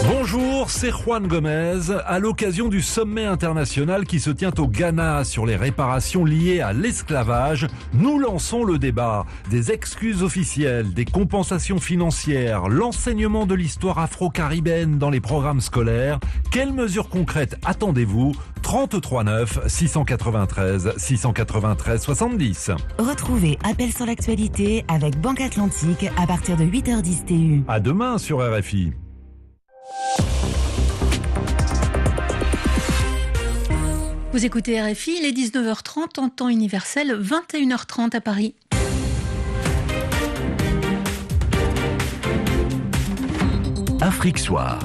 Bonjour, c'est Juan Gomez. À l'occasion du sommet international qui se tient au Ghana sur les réparations liées à l'esclavage, nous lançons le débat. Des excuses officielles, des compensations financières, l'enseignement de l'histoire afro-caribéenne dans les programmes scolaires. Quelles mesures concrètes attendez-vous ? 33 9 693 693 70. Retrouvez Appel sur l'actualité avec Banque Atlantique à partir de 8h10 TU. À demain sur RFI. Vous écoutez RFI, il est 19h30 en temps universel, 21h30 à Paris. Afrique Soir.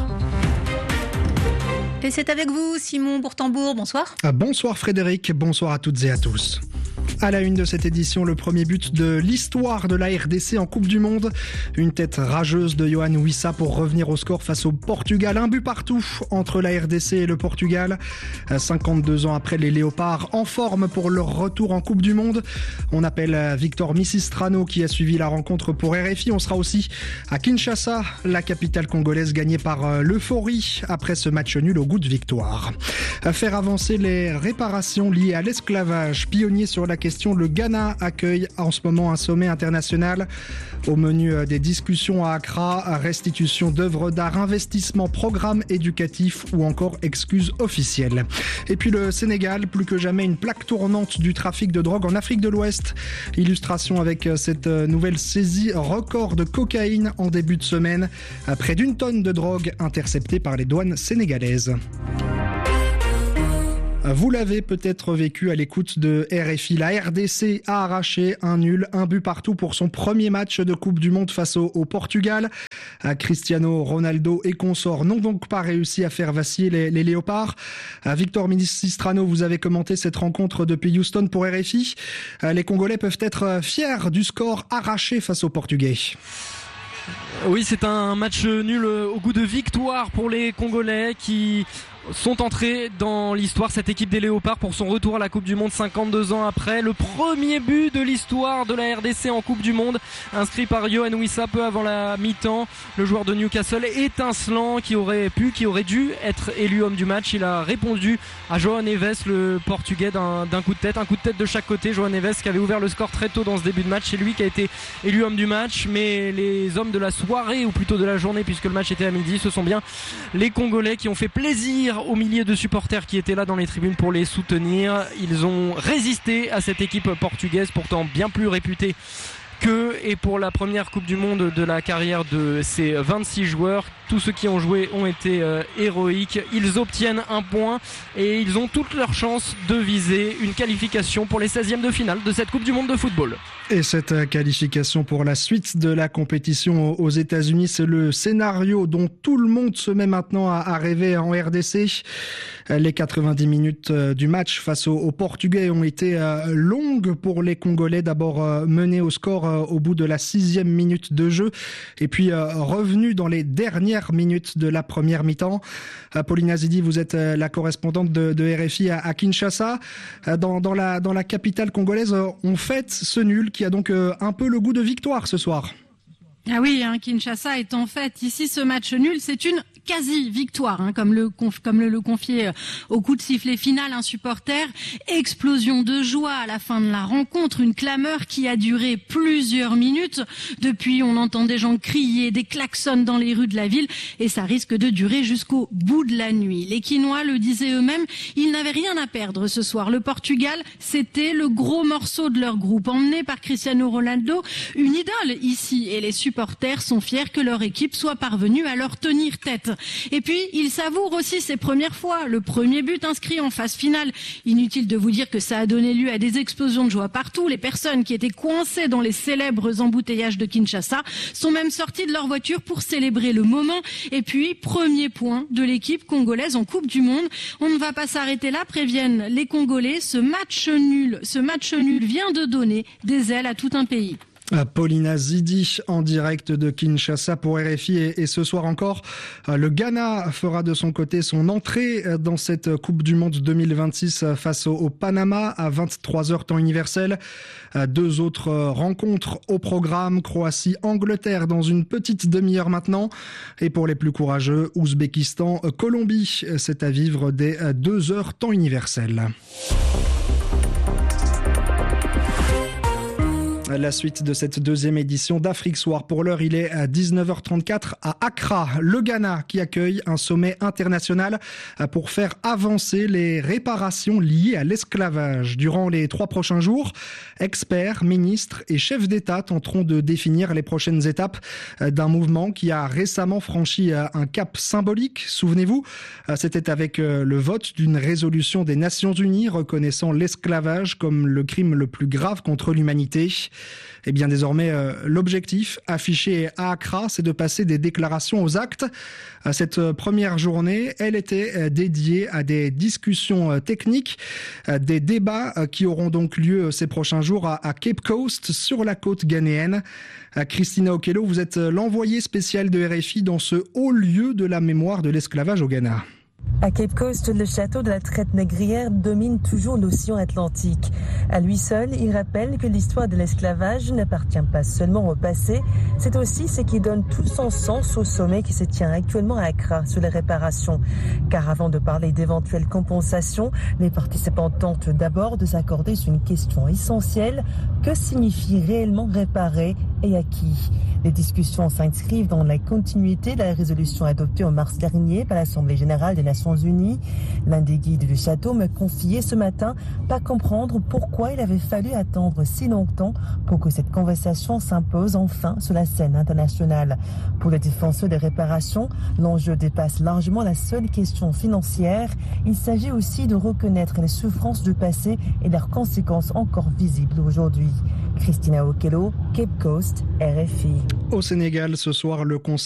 Et c'est avec vous, Simon Bourtambourg, bonsoir. Bonsoir Frédéric, bonsoir à toutes et à tous. À la une de cette édition, le premier but de l'histoire de la RDC en Coupe du Monde. Une tête rageuse de Yohan Wissa pour revenir au score face au Portugal. Un but partout entre la RDC et le Portugal. 52 ans après, les Léopards en forme pour leur retour en Coupe du Monde. On appelle Victor Misistrano qui a suivi la rencontre pour RFI. On sera aussi à Kinshasa, la capitale congolaise gagnée par l'euphorie après ce match nul au goût de victoire. Faire avancer les réparations liées à l'esclavage. Pionnier sur la question, le Ghana accueille en ce moment un sommet international. Au menu des discussions à Accra, restitution d'œuvres d'art, investissement, programme éducatif ou encore excuses officielles. Et puis le Sénégal, plus que jamais une plaque tournante du trafic de drogue en Afrique de l'Ouest. Illustration avec cette nouvelle saisie record de cocaïne en début de semaine. Près d'1 tonne de drogue interceptée par les douanes sénégalaises. Vous l'avez peut-être vécu à l'écoute de RFI. La RDC a arraché un nul, un but partout pour son premier match de Coupe du Monde face au Portugal. Cristiano Ronaldo et consorts n'ont donc pas réussi à faire vaciller les Léopards. Victor Misistrano, vous avez commenté cette rencontre depuis Houston pour RFI. Les Congolais peuvent être fiers du score arraché face aux Portugais. Oui, c'est un match nul au goût de victoire pour les Congolais qui sont entrés dans l'histoire, cette équipe des Léopards, pour son retour à la Coupe du Monde 52 ans après. Le premier but de l'histoire de la RDC en Coupe du Monde, inscrit par Yohan Wissa peu avant la mi-temps. Le joueur de Newcastle étincelant qui aurait dû être élu homme du match. Il a répondu à João Neves, le Portugais, d'un coup de tête. Un coup de tête de chaque côté. João Neves qui avait ouvert le score très tôt dans ce début de match. C'est lui qui a été élu homme du match. Mais les hommes de la soirée, ou plutôt de la journée, puisque le match était à midi, ce sont bien les Congolais qui ont fait plaisir aux milliers de supporters qui étaient là dans les tribunes pour les soutenir. Ils ont résisté à cette équipe portugaise, pourtant bien plus réputée qu'eux. Et pour la première Coupe du Monde de la carrière de ces 26 joueurs, tous ceux qui ont joué ont été héroïques. Ils obtiennent un point et ils ont toutes leurs chances de viser une qualification pour les 16e de finale de cette Coupe du Monde de football. Et cette qualification pour la suite de la compétition aux États-Unis, c'est le scénario dont tout le monde se met maintenant à rêver en RDC. Les 90 minutes du match face aux Portugais ont été longues pour les Congolais. D'abord menés au score au bout de la 6e minute de jeu et puis revenus dans les dernières minutes de la première mi-temps. Pauline Azidi, vous êtes la correspondante de RFI à Kinshasa. Dans la capitale congolaise, on fête ce nul qui a donc un peu le goût de victoire ce soir. Ah oui, Kinshasa est en fait ici ce match nul, c'est une quasi-victoire, comme le confiait au coup de sifflet final un supporter. Explosion de joie à la fin de la rencontre, une clameur qui a duré plusieurs minutes. Depuis, on entend des gens crier, des klaxons dans les rues de la ville et ça risque de durer jusqu'au bout de la nuit. Les Quinois le disaient eux-mêmes, ils n'avaient rien à perdre ce soir. Le Portugal, c'était le gros morceau de leur groupe, emmené par Cristiano Ronaldo, une idole ici, et les supporters sont fiers que leur équipe soit parvenue à leur tenir tête. Et puis, ils savourent aussi ses premières fois. Le premier but inscrit en phase finale. Inutile de vous dire que ça a donné lieu à des explosions de joie partout. Les personnes qui étaient coincées dans les célèbres embouteillages de Kinshasa sont même sorties de leur voiture pour célébrer le moment. Et puis, premier point de l'équipe congolaise en Coupe du Monde. On ne va pas s'arrêter là, préviennent les Congolais. Ce match nul vient de donner des ailes à tout un pays. Paulina Zidi en direct de Kinshasa pour RFI et ce soir encore, le Ghana fera de son côté son entrée dans cette Coupe du Monde 2026 face au Panama à 23h temps universel. 2 autres rencontres au programme, Croatie-Angleterre dans une petite demi-heure maintenant. Et pour les plus courageux, Ouzbékistan-Colombie, c'est à vivre dès 2h temps universel. La suite de cette deuxième édition d'Afrique Soir. Pour l'heure, il est à 19h34 à Accra, le Ghana, qui accueille un sommet international pour faire avancer les réparations liées à l'esclavage. Durant les 3 prochains jours, experts, ministres et chefs d'État tenteront de définir les prochaines étapes d'un mouvement qui a récemment franchi un cap symbolique. Souvenez-vous, c'était avec le vote d'une résolution des Nations Unies reconnaissant l'esclavage comme le crime le plus grave contre l'humanité. Et bien désormais, l'objectif affiché à Accra, c'est de passer des déclarations aux actes. Cette première journée, elle était dédiée à des discussions techniques, des débats qui auront donc lieu ces prochains jours à Cape Coast, sur la côte ghanéenne. Christina Okello, vous êtes l'envoyée spéciale de RFI dans ce haut lieu de la mémoire de l'esclavage au Ghana. À Cape Coast, le château de la traite négrière domine toujours l'océan Atlantique. À lui seul, il rappelle que l'histoire de l'esclavage n'appartient pas seulement au passé, c'est aussi ce qui donne tout son sens au sommet qui se tient actuellement à Accra sur les réparations. Car avant de parler d'éventuelles compensations, les participants tentent d'abord de s'accorder sur une question essentielle: que signifie réellement réparer et à qui? Les discussions s'inscrivent dans la continuité de la résolution adoptée en mars dernier par l'Assemblée générale des Nations Unies. L'un des guides du château m'a confié ce matin pas comprendre pourquoi il avait fallu attendre si longtemps pour que cette conversation s'impose enfin sur la scène internationale. Pour les défenseurs des réparations, l'enjeu dépasse largement la seule question financière. Il s'agit aussi de reconnaître les souffrances du passé et leurs conséquences encore visibles aujourd'hui. Christina Okello, Cape Coast, RFI. Au Sénégal, ce soir, le Conseil